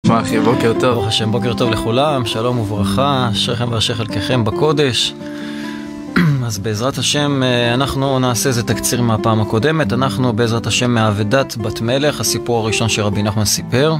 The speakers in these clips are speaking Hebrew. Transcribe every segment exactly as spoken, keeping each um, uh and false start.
נשמע אחי? בוקר טוב. ברוך השם, בוקר טוב לכולם, שלום וברכה, אשריכם ואשרי חלקכם בקודש. אז בעזרת השם אנחנו נעשה איזה תקציר מהפעם הקודמת. אנחנו בעזרת השם מאבדת בת מלך, הסיפור הראשון שרבי נחמן סיפר.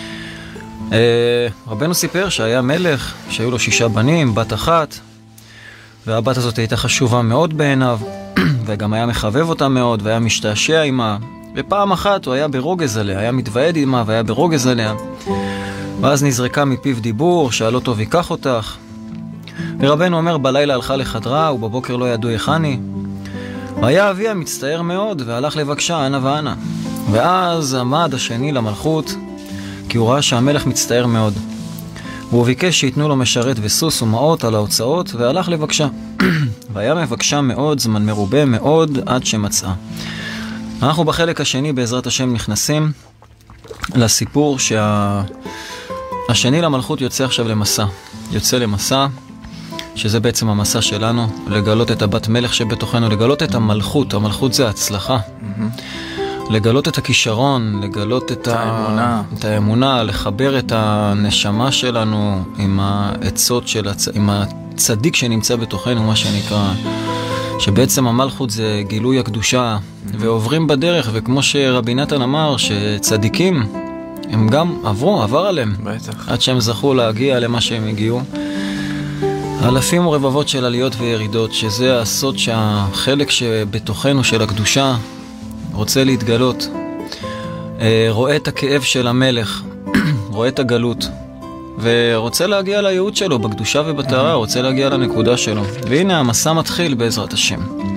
רבנו סיפר שהיה מלך, שהיו לו שישה בנים, בת אחת, והבת הזאת הייתה חשובה מאוד בעיניו, וגם היה מחבב אותה מאוד, והיה משתעשע עמה. ופעם אחת הוא היה ברוגז עליה, היה מתוועד עמה והיה ברוגז עליה. ואז נזרקה מפיו דיבור, שאל אותו ויקח אותך. ורבנו אומר, בלילה הלכה לחדרה, ובבוקר לא ידעו היכני. והיה אביה מצטער מאוד, והלך לבקשה אנה ואנה. ואז עמד השני למלכות, כי הוא ראה שהמלך מצטער מאוד. והוא ביקש שיתנו לו משרת וסוס ומעות על ההוצאות, והלך לבקשה. והיה מבקשה מאוד, זמן מרובה מאוד, עד שמצאה. אנחנו בחלק השני בעזרת השם נכנסים לסיפור שהשני שה... למלכות יוצא עכשיו למסע. יוצא למסע, שזה בעצם המסע שלנו, לגלות את הבת מלך שבתוכנו, לגלות את המלכות. המלכות זה ההצלחה. Mm-hmm. לגלות את הכישרון, לגלות את, האמונה. את האמונה, לחבר את הנשמה שלנו עם העצות של הצ... עם הצדיק שנמצא בתוכנו, מה שנקרא, שבעצם המלכות זה גילוי הקדושה, mm-hmm. ועוברים בדרך, וכמו שרבי נתן אמר, שצדיקים הם גם עברו, עבר עליהם, בטח. עד שהם זכו להגיע למה שהם הגיעו. אלפים ורבבות של עליות וירידות, שזה הסוד שהחלק שבתוכנו של הקדושה רוצה להתגלות, רואה את הכאב של המלך, רואה את הגלות, ורוצה להגיע לייעוד שלו בקדושה ובטהרה, רוצה להגיע לנקודה שלו. והנה המסע מתחיל בעזרת השם.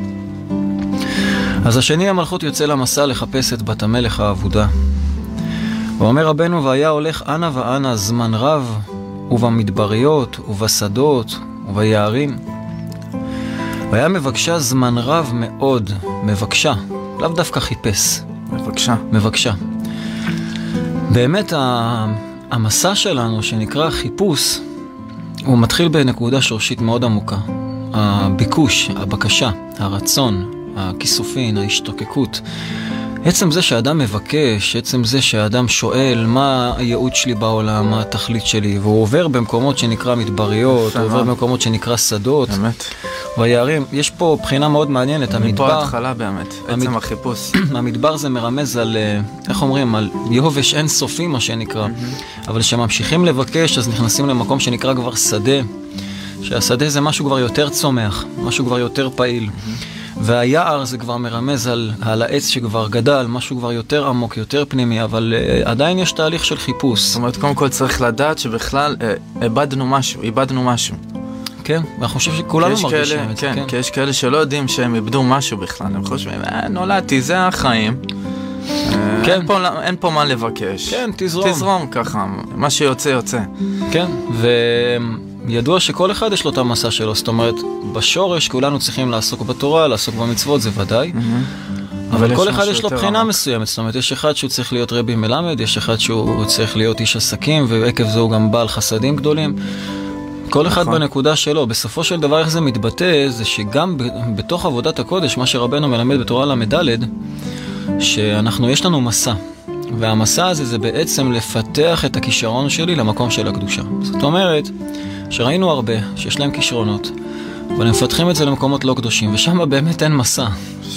אז השני המלכות יוצא למסע לחפש את בת המלך האבודה. ואומר רבנו, והיה הולך אנה ואנה זמן רב, ובמדבריות ובשדות וביערים. והיה מבקשה זמן רב מאוד, מבקשה, לאו דווקא חיפש. מבקשה. מבקשה. באמת המסע שלנו שנקרא חיפוש, הוא מתחיל בנקודה שורשית מאוד עמוקה. הביקוש, הבקשה, הרצון, הכיסופין, ההשתוקקות. עצם זה שהאדם מבקש, עצם זה שהאדם שואל מה הייעוד שלי בעולם, מה התכלית שלי, והוא עובר במקומות שנקרא מדבריות, הוא עובר במקומות שנקרא שדות. באמת. ויערים, יש פה בחינה מאוד מעניינת, המדבר. מפה התחלה באמת, עצם החיפוש. המדבר זה מרמז על, איך אומרים, על יובש אין סופי מה שנקרא. אבל כשממשיכים לבקש, אז נכנסים למקום שנקרא כבר שדה, שהשדה זה משהו כבר יותר צומח, משהו כבר יותר פעיל. והיער זה כבר מרמז על, על העץ שכבר גדל, משהו כבר יותר עמוק, יותר פנימי, אבל uh, עדיין יש תהליך של חיפוש. זאת אומרת, קודם כל צריך לדעת שבכלל uh, איבדנו משהו, איבדנו משהו. כן, ואנחנו חושב שכולנו מרגישים כאלה, את זה. כן, כן, כי יש כאלה שלא יודעים שהם איבדו משהו בכלל, הם חושבים, אה, נולדתי, זה החיים. כן. אין פה, אין פה מה לבקש. כן, תזרום. תזרום ככה, מה שיוצא יוצא. כן, ו... ידוע שכל אחד יש לו את המסע שלו, זאת אומרת, בשורש כולנו צריכים לעסוק בתורה, לעסוק במצוות, זה ודאי, mm-hmm. אבל כל אחד יש לו בחינה עמק. מסוימת, זאת אומרת, יש אחד שהוא צריך להיות רבי מלמד, יש אחד שהוא צריך להיות איש עסקים, ועקב זה הוא גם בעל חסדים גדולים, כל אחד נכון. בנקודה שלו. בסופו של דבר איך זה מתבטא, זה שגם בתוך עבודת הקודש, מה שרבנו מלמד בתורה למדלת, שאנחנו, יש לנו מסע, והמסע הזה זה בעצם לפתח את הכישרון שלי למקום של הקדושה. זאת אומרת, שראינו הרבה שיש להם כישרונות, אבל הם מפתחים את זה למקומות לא קדושים, ושם באמת אין מסע.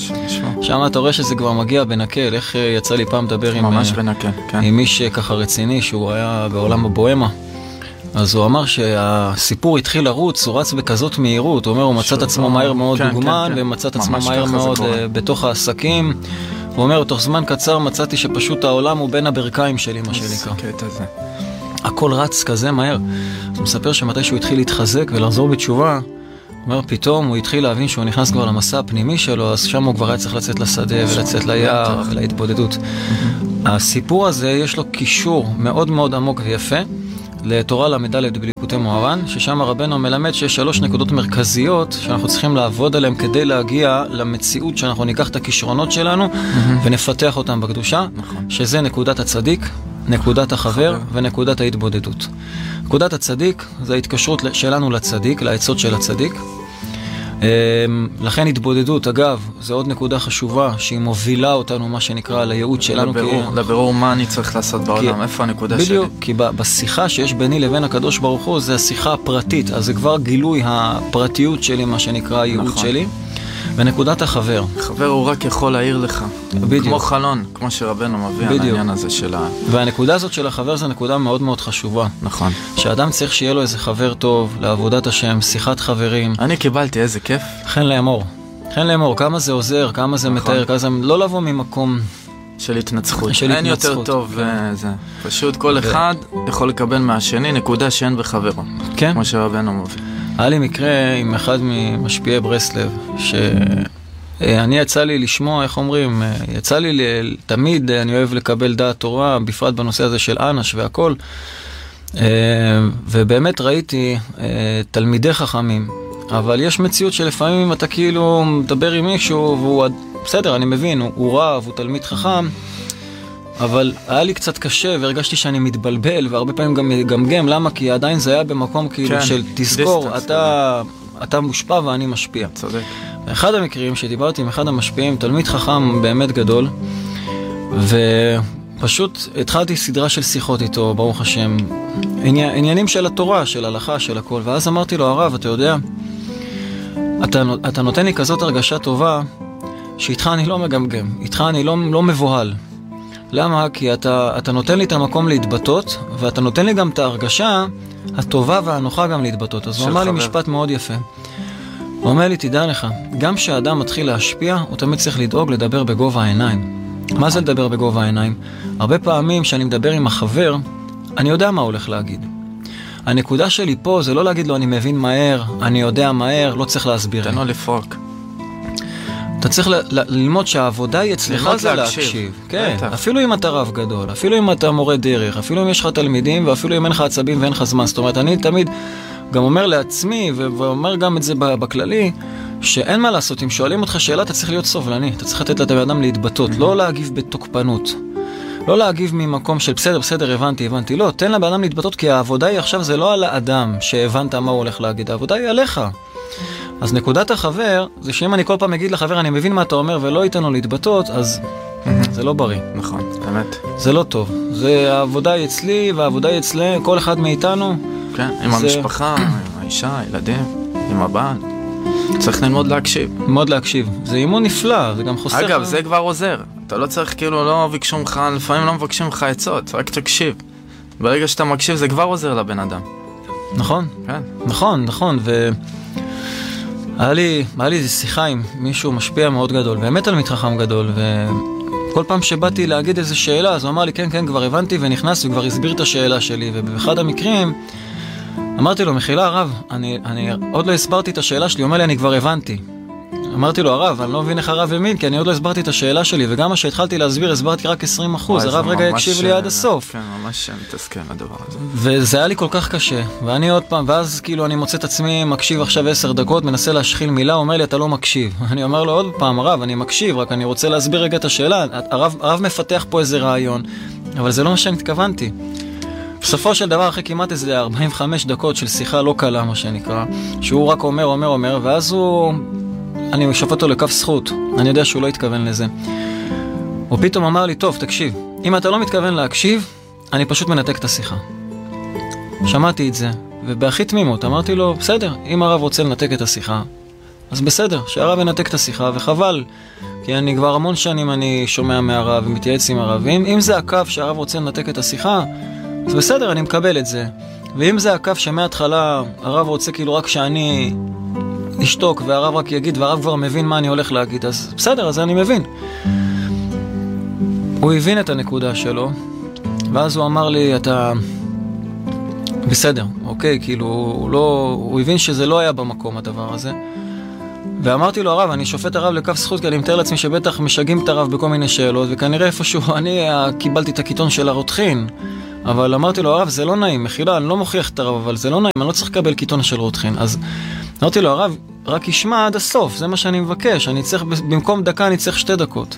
שם אתה רואה שזה כבר מגיע בנקל. איך יצא לי פעם לדבר עם, ממש בנקל, כן. עם איש ככה רציני, שהוא היה בעולם הבוהמה. אז הוא אמר שהסיפור התחיל לרוץ, הוא רץ בכזאת מהירות, הוא אומר, הוא מצא את עצמו מהר מאוד כן, דוגמן, כן, כן. ומצא את עצמו מהר מאוד בתוך העסקים. הוא אומר, תוך זמן קצר מצאתי שפשוט העולם הוא בין הברכיים שלי, מה שנקרא. זה. הכל רץ כזה מהר. הוא מספר שמתי שהוא התחיל להתחזק ולחזור בתשובה, הוא אומר, פתאום הוא התחיל להבין שהוא נכנס כבר למסע הפנימי שלו, אז שם הוא כבר היה צריך לצאת לשדה ולצאת ליער ולהתבודדות. הסיפור הזה יש לו קישור מאוד מאוד עמוק ויפה לתורה למדלת בליקוטי מוהר"ן, ששם רבנו מלמד שיש שלוש נקודות מרכזיות שאנחנו צריכים לעבוד עליהן כדי להגיע למציאות שאנחנו ניקח את הכישרונות שלנו ונפתח אותם בקדושה, שזה נקודת הצדיק, נקודת החבר ונקודת ההתבודדות. נקודת הצדיק זה ההתקשרות שלנו לצדיק, לעצות של הצדיק, לכן התבודדות, אגב, זו עוד נקודה חשובה, שהיא מובילה אותנו, מה שנקרא, לייעוד שלנו. לבירור מה אני צריך לעשות בעולם, איפה הנקודה שלי? בדיוק, כי בשיחה שיש ביני לבין הקדוש ברוך הוא, זה השיחה הפרטית, אז זה כבר גילוי הפרטיות שלי, מה שנקרא הייעוד שלי. ונקודת החבר. חבר הוא רק יכול להעיר לך. בדיוק. כמו חלון, כמו שרבנו מביא על העניין הזה של ה... והנקודה הזאת של החבר זו נקודה מאוד מאוד חשובה. נכון. שאדם צריך שיהיה לו איזה חבר טוב, לעבודת השם, שיחת חברים. אני קיבלתי איזה כיף. חן לאמור. חן לאמור, כמה זה עוזר, כמה זה נכון. מתאר, כמה זה... לא לבוא ממקום... של התנצחות. של אין התנצחות. יותר טוב וזה. פשוט כל ו... אחד יכול לקבל מהשני נקודה שאין בחברו. כן. כמו שרבנו מביא. היה לי מקרה עם אחד ממשפיעי ברסלב, שאני יצא לי לשמוע, איך אומרים, יצא לי תמיד, אני אוהב לקבל דעת תורה, בפרט בנושא הזה של אנש והכל, ובאמת ראיתי תלמידי חכמים, אבל יש מציאות שלפעמים אם אתה כאילו מדבר עם מישהו, והוא, בסדר, אני מבין, הוא, הוא רב, הוא תלמיד חכם, אבל היה לי קצת קשה והרגשתי שאני מתבלבל והרבה פעמים גם מגמגם, למה? כי עדיין זה היה במקום כאילו כן, של תזכור, אתה, אתה מושפע ואני משפיע. צודק. אחד המקרים שדיברתי עם אחד המשפיעים, תלמיד חכם באמת גדול, ופשוט התחלתי סדרה של שיחות איתו, ברוך השם, עני, עניינים של התורה, של הלכה, של הכל, ואז אמרתי לו, הרב, אתה יודע, אתה, אתה נותן לי כזאת הרגשה טובה, שאיתך אני לא מגמגם, איתך אני לא, לא מבוהל. למה? כי אתה, אתה נותן לי את המקום להתבטאות, ואתה נותן לי גם את ההרגשה הטובה והנוחה גם להתבטאות. אז הוא אמר לי משפט מאוד יפה. הוא אומר לי, תדע לך, גם כשאדם מתחיל להשפיע, הוא תמיד צריך לדאוג לדבר בגובה העיניים. מה זה לדבר בגובה העיניים? הרבה פעמים שאני מדבר עם החבר, אני יודע מה הולך להגיד. הנקודה שלי פה זה לא להגיד לו, אני מבין מהר, אני יודע מהר, לא צריך להסביר. תנו לפרוק. אתה צריך ל- ל- ללמוד שהעבודה היא אצלך זה להקשיב. להקשיב. כן, אפילו אם אתה רב גדול, אפילו אם אתה מורה דרך, אפילו אם יש לך תלמידים, ואפילו אם אין לך עצבים ואין לך זמן. זאת אומרת, אני תמיד גם אומר לעצמי, ואומר גם את זה בכללי, שאין מה לעשות. אם שואלים אותך שאלה, אתה צריך להיות סובלני. אתה צריך לתת לאדם להתבטאות, לא להגיב בתוקפנות. לא להגיב ממקום של בסדר, בסדר, הבנתי, הבנתי. לא, תן לאדם להתבטאות, כי העבודה היא עכשיו זה לא על האדם שהבנת מה הוא הולך להגיד. העבודה היא עליך. אז נקודת החבר, זה שאם אני כל פעם אגיד לחבר, אני מבין מה אתה אומר, ולא איתנו להתבטאות, אז זה לא בריא. נכון, באמת. זה לא טוב. זה העבודה היא אצלי, והעבודה היא אצלי, כל אחד מאיתנו. כן, עם המשפחה, עם האישה, הילדים, עם הבעל. צריך ללמוד להקשיב. ללמוד להקשיב. זה אימון נפלא, זה גם חוסך... אגב, זה כבר עוזר. אתה לא צריך, כאילו, לא ביקשו ממך, לפעמים לא מבקשים ממך עצות, רק תקשיב. ברגע שאתה מקשיב, זה כבר עוזר לבן אדם. נכון. כן. נכון, נכון, ו... היה לי, היה לי איזו שיחה עם מישהו משפיע מאוד גדול, באמת על מתחכם גדול, וכל פעם שבאתי להגיד איזו שאלה, אז הוא אמר לי, כן, כן, כבר הבנתי ונכנס וכבר הסביר את השאלה שלי, ובאחד המקרים אמרתי לו, מחילה הרב, אני, אני עוד לא הסברתי את השאלה שלי, הוא אומר לי, אני כבר הבנתי. אמרתי לו, הרב, אני לא מבין איך הרב המין, כי אני עוד לא הסברתי את השאלה שלי, וגם מה שהתחלתי להסביר, הסברתי רק עשרים אחוז, הרב רגע הקשיב לי עד הסוף. כן, ממש מתסכל הדבר הזה. וזה היה לי כל כך קשה, ואני עוד פעם, ואז כאילו אני מוצא את עצמי, מקשיב עכשיו עשר דקות, מנסה להשחיל מילה, הוא אומר לי, אתה לא מקשיב. אני אומר לו עוד פעם, הרב, אני מקשיב, רק אני רוצה להסביר רגע את השאלה, הרב, הרב מפתח פה איזה רעיון, אבל זה לא מה שאני התכוונתי. בסופו של דבר, אחרי כמעט איזה ארבעים וחמש דקות של שיחה לא קלה, מה שנקרא, שהוא רק אומר, אומר, אומר, ואז הוא... אני משפט אותו לכף זכות, אני יודע שהוא לא התכוון לזה. הוא פתאום אמר לי, טוב, תקשיב, אם אתה לא מתכוון להקשיב, אני פשוט מנתק את השיחה. שמעתי את זה, ובהכי תמימות, אמרתי לו, בסדר, אם הרב רוצה לנתק את השיחה, אז בסדר, שהרב ינתק את השיחה, וחבל, כי אני כבר המון שנים אני שומע מהרב ומתייעץ עם הרב, ואם אם זה הקו שהרב רוצה לנתק את השיחה, אז בסדר, אני מקבל את זה. ואם זה הקו שמההתחלה הרב רוצה כאילו רק שאני... לשתוק, והרב רק יגיד, והרב כבר מבין מה אני הולך להגיד, אז בסדר, אז אני מבין. הוא הבין את הנקודה שלו, ואז הוא אמר לי, אתה... בסדר, אוקיי, כאילו, הוא, לא... הוא הבין שזה לא היה במקום הדבר הזה. ואמרתי לו, הרב, אני שופט הרב לכף זכות, כי אני מתאר לעצמי שבטח משגעים את הרב בכל מיני שאלות, וכנראה איפשהו אני קיבלתי את הכיתון של הרותחין, אבל אמרתי לו, הרב, זה לא נעים, מחילה, אני לא מוכיח את הרב, אבל זה לא נעים, אני לא צריך לקבל כיתון של רותחין. אז אמרתי לו, הרב, רק ישמע עד הסוף, זה מה שאני מבקש, אני צריך, במקום דקה אני צריך שתי דקות.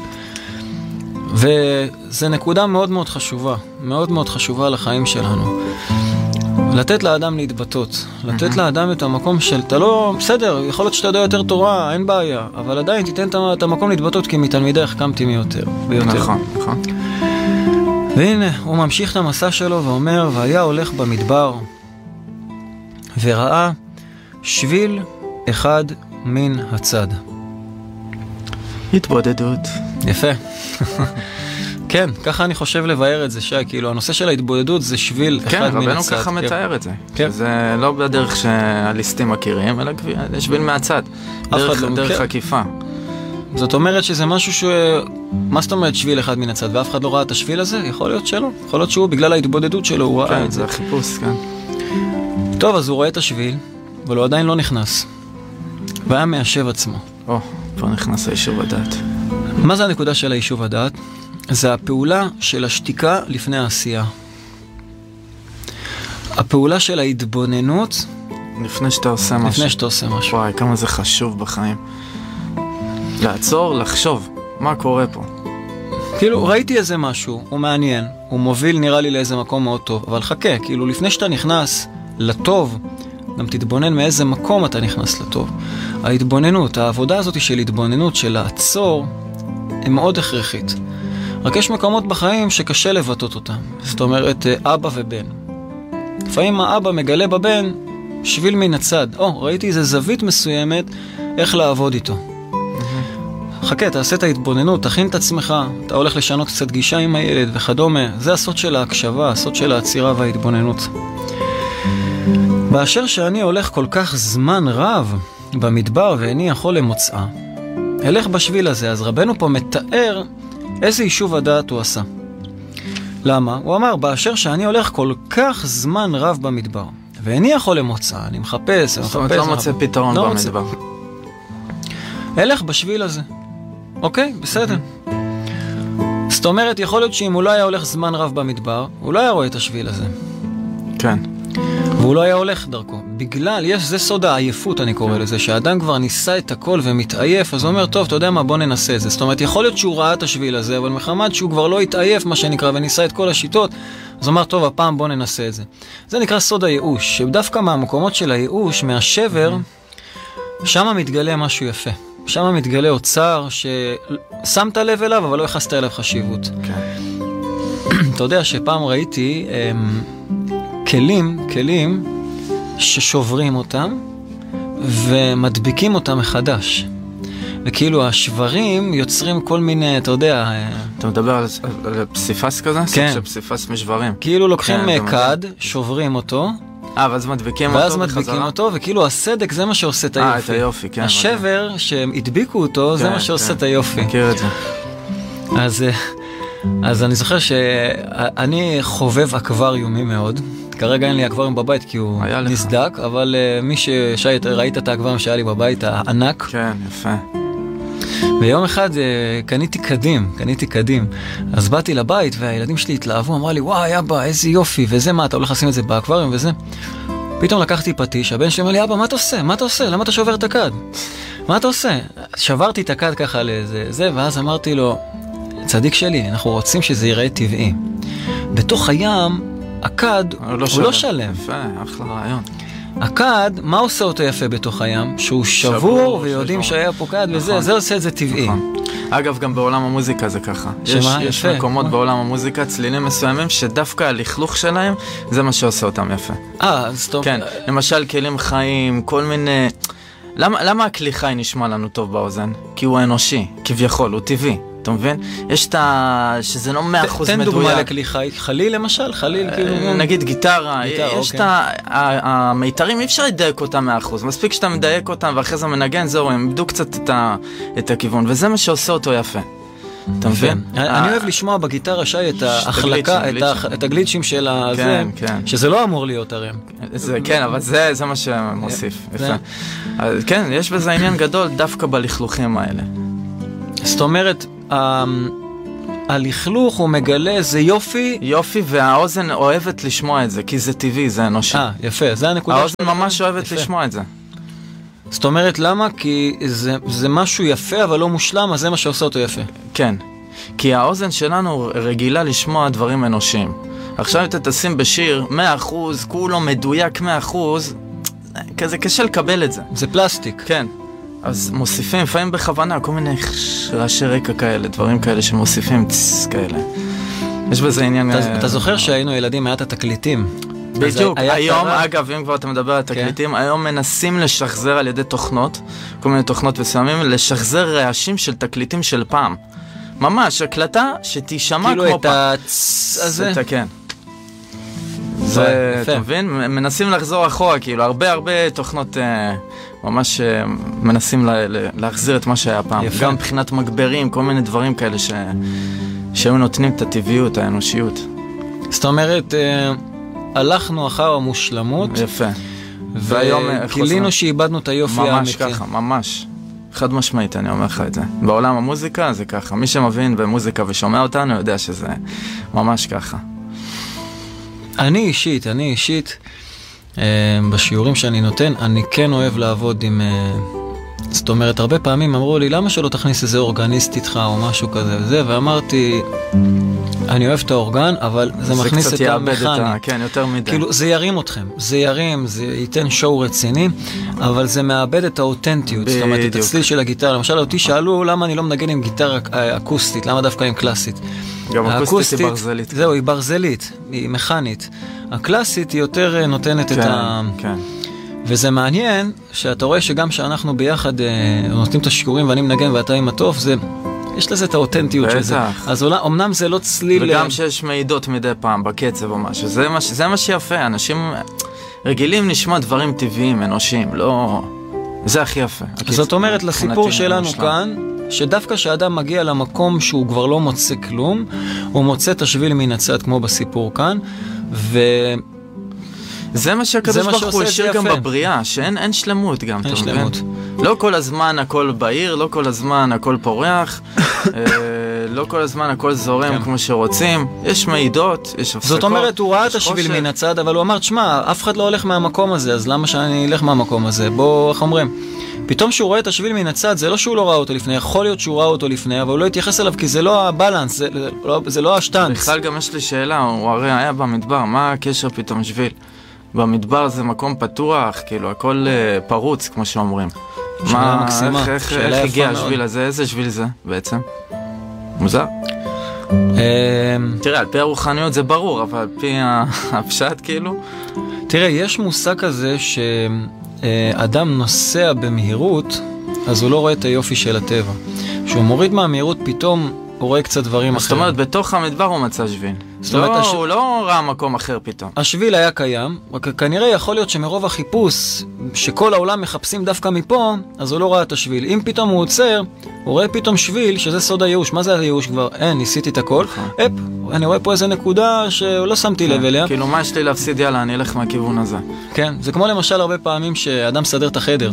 וזה נקודה מאוד מאוד חשובה, מאוד מאוד חשובה לחיים שלנו. לתת לאדם להתבטאות, לתת לאדם את המקום של, אתה לא, בסדר, יכול להיות שאתה יודע יותר תורה, אין בעיה, אבל עדיין תיתן את המקום להתבטאות, כי מתלמידי החכמתי מיותר ויותר. נכון, נכון. והנה, הוא ממשיך את המסע שלו ואומר, והיה הולך במדבר, וראה שביל אחד מן הצד. התבודדות. יפה. כן, ככה אני חושב לבאר את זה, שי, כאילו, הנושא של ההתבודדות זה שביל אחד מן הצד. כן, רבנו ככה מתאר את זה. זה לא בדרך שהליסטים מכירים, אלא זה שביל מהצד. דרך עקיפה. זאת אומרת שזה משהו ש... מה זאת אומרת שביל אחד מן הצד, ואף אחד לא ראה את השביל הזה? יכול להיות שלא. יכול להיות שהוא, בגלל ההתבודדות שלו, הוא ראה את זה. כן, זה החיפוש, כן. טוב, אז הוא רואה את השביל, אבל הוא עדיין לא נכנס. והיה מיישב עצמו. או, פה נכנס היישוב הדעת. מה זה הנקודה של היישוב הדעת? זה הפעולה של השתיקה לפני העשייה. הפעולה של ההתבוננות לפני שאתה עושה משהו. לפני שאתה עושה משהו. וואי, כמה זה חשוב בחיים. לעצור, לחשוב, מה קורה פה? כאילו, ראיתי איזה משהו, הוא מעניין, הוא מוביל נראה לי לאיזה מקום מאוד טוב, אבל חכה, כאילו, לפני שאתה נכנס לטוב, גם תתבונן מאיזה מקום אתה נכנס לטוב. ההתבוננות, העבודה הזאת של התבוננות, של לעצור, היא מאוד הכרחית. רק יש מקומות בחיים שקשה לבטאות אותם. זאת אומרת, אבא ובן. לפעמים האבא מגלה בבן שביל מן הצד. או, ראיתי איזה זווית מסוימת איך לעבוד איתו. חכה, תעשה את ההתבוננות, תכין את עצמך, אתה הולך לשנות קצת גישה עם הילד וכדומה. זה הסוד של ההקשבה, הסוד של העצירה וההתבוננות. באשר שאני הולך כל כך זמן רב במדבר ואיני יכול למוצאה, אלך בשביל הזה. אז רבנו פה מתאר איזה יישוב הדעת הוא עשה. למה? הוא אמר, באשר שאני הולך כל כך זמן רב במדבר, ואיני יכול למוצאה, אני מחפש, אני מחפש. זאת אומרת, לא מוצא פתרון במדבר. אלך בשביל הזה. אוקיי, בסדר. זאת אומרת, יכול להיות שאם הוא לא היה הולך זמן רב במדבר, הוא לא היה רואה את השביל הזה. כן. והוא לא היה הולך דרכו. בגלל, יש, זה סוד העייפות, אני קורא לזה, שהאדם כבר ניסה את הכל ומתעייף, אז הוא אומר, טוב, אתה יודע מה, בוא ננסה את זה. זאת אומרת, יכול להיות שהוא ראה את השביל הזה, אבל מחמד שהוא כבר לא התעייף, מה שנקרא, וניסה את כל השיטות, אז הוא אומר, טוב, הפעם בוא ננסה את זה. זה נקרא סוד הייאוש, שדווקא מהמקומות של הייאוש, מהשבר, שם מתגלה משהו יפה. שם מתגלה אוצר ששמת לב אליו, אבל לא יחסת אליו חשיבות. כן. אתה יודע שפעם ראיתי כלים, כלים ששוברים אותם ומדביקים אותם מחדש. וכאילו השברים יוצרים כל מיני, אתה יודע... אתה מדבר על, על פסיפס כזה? כן. סוג של פסיפס משברים. כאילו לוקחים כן, כד, שוברים אותו. אה, ואז מדביקים ואז אותו מדביקים בחזרה? אותו, וכאילו הסדק זה מה שעושה את היופי. אה, את היופי, כן. השבר מדהים. שהם הדביקו אותו, כן, זה מה שעושה כן. את היופי. מכיר את זה. אז... אז אני זוכר שאני חובב אקווריומי מאוד. כרגע אין לי אקווריום בבית כי הוא נסדק, אבל מי ששייט, ראית את האקווריום שהיה לי בבית, הענק. כן, יפה. ויום אחד קניתי קדים, קניתי קדים. אז באתי לבית והילדים שלי התלהבו, אמרה לי, וואי, אבא, איזה יופי, וזה מה, אתה הולך לשים את זה באקווריום וזה. פתאום לקחתי פטיש, הבן שלי אמר לי, אבא, מה אתה עושה? מה אתה עושה? למה אתה שובר את הקד? מה אתה עושה? שברתי את הקד ככה לזה, זה, ואז אמרתי לו, צדיק שלי, אנחנו רוצים שזה ייראה טבעי. בתוך הים, הקד הוא לא שלם. הוא לא שלם. יפה, אחלה רעיון. הקד, מה עושה אותו יפה בתוך הים? שהוא שבור, שבור ויודעים שבור. שהיה פה קד וזה, נכון. זה עושה את זה טבעי. נכון. אגב, גם בעולם המוזיקה זה ככה. שמה? יש, יש מקומות מה? בעולם המוזיקה, צלילים מסוימים, שדווקא הלכלוך שלהם, זה מה שעושה אותם יפה. אה, אז טוב. כן, למשל כלים חיים, כל מיני... למה, למה הכלי חי נשמע לנו טוב באוזן? כי הוא אנושי, כביכול, הוא טבעי. אתה מבין? יש את ה... שזה לא מאה אחוז מדויק. תן דוגמה לכלי חי. חליל למשל? חליל כאילו... נגיד גיטרה. יש את ה... המיתרים, אי אפשר לדייק אותם מאה אחוז. מספיק שאתה מדייק אותם ואחרי זה מנגן, זהו, הם איבדו קצת את הכיוון. וזה מה שעושה אותו יפה. אתה מבין? אני אוהב לשמוע בגיטרה שי את ההחלקה, את הגליצ'ים של הזה, שזה לא אמור להיות הרי. כן, אבל זה מה שמוסיף. יפה. כן, יש בזה עניין גדול דווקא בלכלוכים האלה. זאת אומרת, הלכלוך הוא מגלה, זה יופי. יופי, והאוזן אוהבת לשמוע את זה, כי זה טבעי, זה אנושי. אה, יפה, זה הנקודה. האוזן ממש אוהבת לשמוע את זה. זאת אומרת, למה? כי זה, זה משהו יפה, אבל לא מושלם, אז זה מה שעושה אותו יפה. כן, כי האוזן שלנו רגילה לשמוע דברים אנושיים. עכשיו אתה תשים בשיר מאה אחוז, כולו מדויק מאה אחוז, כזה קשה לקבל את זה. זה פלסטיק. כן. אז מוסיפים, לפעמים בכוונה, כל מיני רעשי רקע כאלה, דברים כאלה שמוסיפים צס כאלה. יש בזה עניין... אתה זוכר שהיינו ילדים מעט התקליטים? בדיוק, היום, אגב, אם כבר אתה מדבר על תקליטים, היום מנסים לשחזר על ידי תוכנות, כל מיני תוכנות וסיימים, לשחזר רעשים של תקליטים של פעם. ממש, הקלטה שתישמע כמו פעם. כאילו את הצ... הזה? כן. זה, אתה מבין? מנסים לחזור אחורה, כאילו, הרבה הרבה תוכנות ממש מנסים להחזיר את מה שהיה פעם. גם מבחינת מגברים, כל מיני דברים כאלה שהיו נותנים את הטבעיות, האנושיות. זאת אומרת... הלכנו אחר המושלמות. יפה. וגילינו שאיבדנו את היופי האמיתי. ממש ככה, ממש. חד משמעית, אני אומר לך את זה. בעולם המוזיקה זה ככה. מי שמבין במוזיקה ושומע אותנו יודע שזה ממש ככה. אני אישית, אני אישית, בשיעורים שאני נותן, אני כן אוהב לעבוד עם... זאת אומרת, הרבה פעמים אמרו לי, למה שלא תכניס איזה אורגניסט איתך או משהו כזה וזה, ואמרתי, אני אוהב את האורגן, אבל זה, זה מכניס את המכני. כן, יותר מדי. כאילו, זה ירים אתכם, זה ירים, זה ייתן שואו רציני, אבל זה מאבד את האותנטיות, זאת אומרת, את הצליל של הגיטרה. למשל, אותי שאלו למה אני לא מנגן עם גיטרה אקוסטית, למה דווקא עם קלאסית. גם אקוסטית היא ברזלית. זהו, היא ברזלית, היא מכנית. הקלאסית היא יותר נותנת את ה... כן. וזה מעניין שאתה רואה שגם שאנחנו ביחד אה, נותנים את השיעורים ואני מנגן ואתה עם הטוב, זה, יש לזה את האותנטיות של זה. אז אמנם זה לא צליל... וגם שיש מעידות מדי פעם בקצב או משהו. זה מה, זה מה שיפה. אנשים רגילים נשמע דברים טבעיים, אנושיים. לא... זה הכי יפה. זאת אומרת, לסיפור שלנו כאן, שדווקא כשאדם מגיע למקום שהוא כבר לא מוצא כלום, הוא מוצא את השביל מן הצד כמו בסיפור כאן, ו... זה מה שהקדוש ברוך הוא השאיר גם בבריאה, שאין אין שלמות גם. אין שלמות. לא כל הזמן הכל בעיר, לא כל הזמן הכל פורח, לא כל הזמן הכל זורם כמו שרוצים, יש מעידות, יש הפסקות. זאת אומרת, הוא ראה את השביל מן הצד, אבל הוא אמר, שמה, אף אחד לא הולך מהמקום הזה, אז למה שאני אלך מהמקום הזה? בוא, איך אומרים? פתאום שהוא רואה את השביל מן הצד, זה לא שהוא לא ראה אותו לפני, יכול להיות שהוא ראה אותו לפני, אבל הוא לא התייחס אליו, כי זה לא הבלנס, זה לא, זה לא השטנץ. בכלל גם יש לי שאלה, הוא הרי היה במדבר, מה הקשר פתאום שביל? במדבר זה מקום פתוח, כאילו הכל uh, פרוץ, כמו שאומרים. שאלה מקסימה. איך, איך, איך הגיע השביל הזה? איזה שביל זה בעצם? מוזר. תראה, על פי הרוחניות זה ברור, אבל על פי הפשט כאילו... תראה, יש מושג כזה שאדם נוסע במהירות, אז הוא לא רואה את היופי של הטבע. כשהוא מוריד מהמהירות, פתאום הוא רואה קצת דברים אחרים. זאת אומרת, בתוך המדבר הוא מצא שביל. לא, הש... הוא לא ראה מקום אחר פתאום. השביל היה קיים, רק כנראה יכול להיות שמרוב החיפוש, שכל העולם מחפשים דווקא מפה, אז הוא לא ראה את השביל. אם פתאום הוא עוצר, הוא רואה פתאום שביל, שזה סוד הייאוש. מה זה הייאוש כבר? אין, ניסיתי את הכל. אפ, אני רואה פה איזה נקודה שלא שמתי לב אליה. כאילו, מה יש לי להפסיד? יאללה, אני אלך מהכיוון הזה. כן, זה כמו למשל הרבה פעמים שאדם סדר את החדר.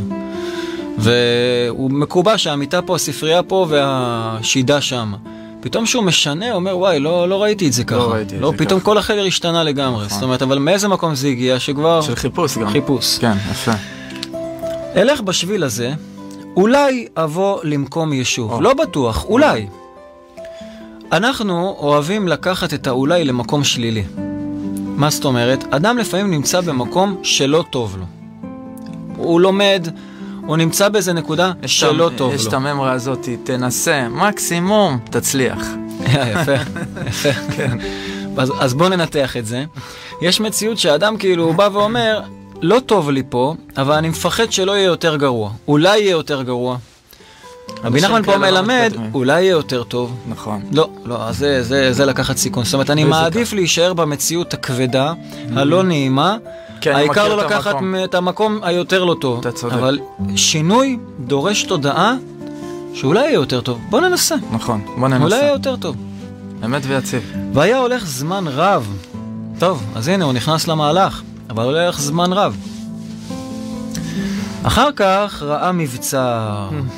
והוא מקובע שהמיטה פה, הספרייה פה והשידה שם. פתאום שהוא משנה, הוא אומר, וואי, לא, לא ראיתי את זה ככה. לא ראיתי לא, את זה פתאום ככה. כל החדר השתנה לגמרי. נכון. זאת אומרת, אבל מאיזה מקום זה הגיע? שכבר... של חיפוש גם. חיפוש. כן, יפה. אלך בשביל הזה, אולי אבוא למקום יישוב. או. לא בטוח, אולי. אנחנו אוהבים לקחת את האולי למקום שלילי. מה זאת אומרת? אדם לפעמים נמצא במקום שלא טוב לו. הוא לומד... הוא נמצא באיזה נקודה שלא טוב לו. יש את הממרה הזאת, תנסה, מקסימום, תצליח. יפה, יפה. כן. אז, אז בוא ננתח את זה. יש מציאות שהאדם כאילו הוא בא ואומר, לא טוב לי פה, אבל אני מפחד שלא יהיה יותר גרוע. אולי יהיה יותר גרוע. רבי נחמן פה מלמד, אולי יהיה יותר טוב. נכון. לא, לא, אז זה, זה, זה לקחת סיכון. זאת אומרת, אני מעדיף להישאר במציאות הכבדה, הלא נעימה, העיקר לא לקחת את המקום היותר לא טוב. אבל שינוי דורש תודעה שאולי יהיה יותר טוב. בוא ננסה. נכון, בוא ננסה. אולי יהיה יותר טוב. אמת ויציב. והיה הולך זמן רב. טוב, אז הנה, הוא נכנס למהלך, אבל הולך זמן רב. אחר כך ראה מבצע.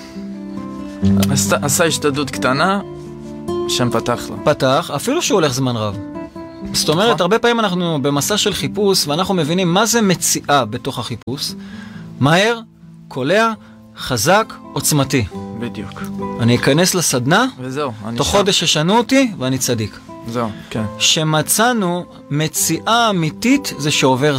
עשה השתדלות קטנה, שם פתח לו. פתח, אפילו שהוא הולך זמן רב. זאת אומרת, הרבה פעמים אנחנו במסע של חיפוש, ואנחנו מבינים מה זה מציאה בתוך החיפוש. מהר, קולע, חזק, עוצמתי. בדיוק. אני אכנס לסדנה, וזהו. תוך חודש ישנו אותי, ואני צדיק. זהו, כן. שמצאנו מציאה אמיתית זה שעובר